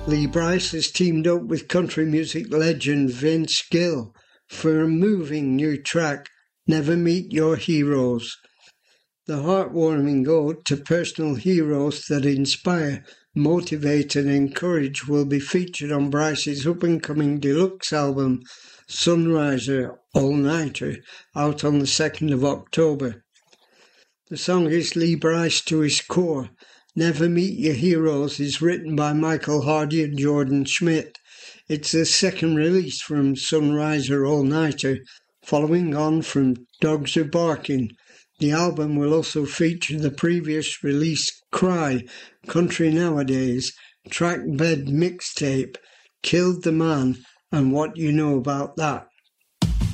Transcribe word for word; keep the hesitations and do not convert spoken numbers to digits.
Lee Brice has teamed up with country music legend Vince Gill for a moving new track, Never Meet Your Heroes. The heartwarming ode to personal heroes that inspire, motivate and encourage will be featured on Brice's up-and-coming deluxe album, Sunriser All-Nighter, out on the second of October. The song is Lee Brice to his core. Never Meet Your Heroes is written by Michael Hardy and Jordan Schmidt. It's the second release from Sunriser All-Nighter, following on from Dogs Are Barking. The album will also feature the previous release Cry, Country Nowadays, Track Bed Mixtape, Killed the Man, and What You Know About That.